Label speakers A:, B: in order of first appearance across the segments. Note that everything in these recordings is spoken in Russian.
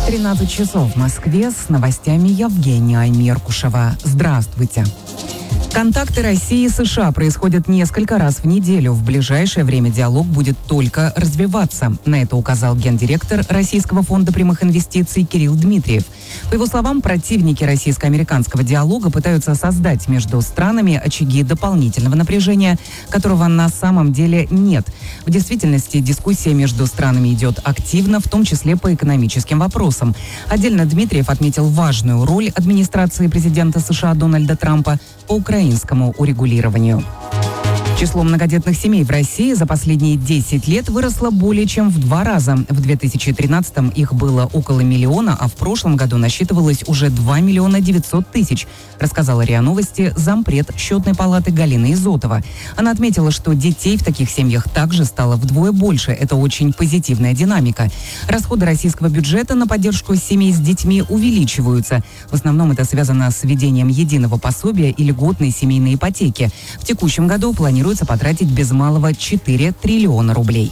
A: 13 часов в Москве. С новостями Евгения Меркушева. Здравствуйте. Контакты России и США происходят несколько раз в неделю. В ближайшее время диалог будет только развиваться. На это указал гендиректор Российского фонда прямых инвестиций Кирилл Дмитриев. По его словам, противники российско-американского диалога пытаются создать между странами очаги дополнительного напряжения, которого на самом деле нет. В действительности дискуссия между странами идет активно, в том числе по экономическим вопросам. Отдельно Дмитриев отметил важную роль администрации президента США Дональда Трампа по украинскому урегулированию. Число многодетных семей в России за последние 10 лет выросло более чем в 2 раза. В 2013-м их было около миллиона, а в прошлом году насчитывалось уже 2 миллиона 900 тысяч, рассказала РИА Новости зампред Счетной палаты Галина Изотова. Она отметила, что детей в таких семьях также стало вдвое больше. Это очень позитивная динамика. Расходы российского бюджета на поддержку семей с детьми увеличиваются. В основном это связано с введением единого пособия и льготной семейной ипотеки. В текущем году планируется потратить без малого 4 триллиона рублей.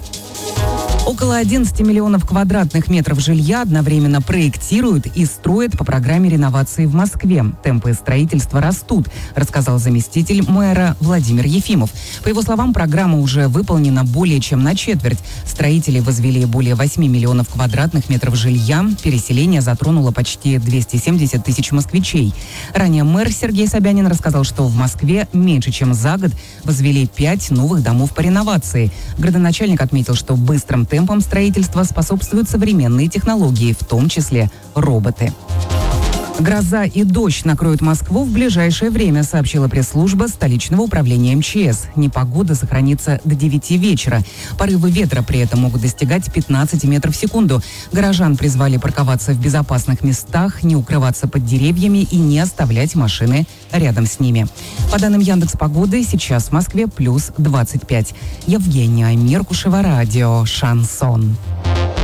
A: Около 11 миллионов квадратных метров жилья одновременно проектируют и строят по программе реновации в Москве. Темпы строительства растут, рассказал заместитель мэра Владимир Ефимов. По его словам, программа уже выполнена более чем на четверть. Строители возвели более 8 миллионов квадратных метров жилья. Переселение затронуло почти 270 тысяч москвичей. Ранее мэр Сергей Собянин рассказал, что в Москве меньше чем за год возвели 5 новых домов по реновации. Градоначальник отметил, что быстрым темпам строительства способствуют современные технологии, в том числе роботы. Гроза и дождь накроют Москву в ближайшее время, сообщила пресс-служба столичного управления МЧС. Непогода сохранится до 9 вечера. Порывы ветра при этом могут достигать 15 метров в секунду. Горожан призвали парковаться в безопасных местах, не укрываться под деревьями и не оставлять машины рядом с ними. По данным Яндекс.Погоды, сейчас в Москве плюс 25. Евгения Меркушева, радио «Шансон».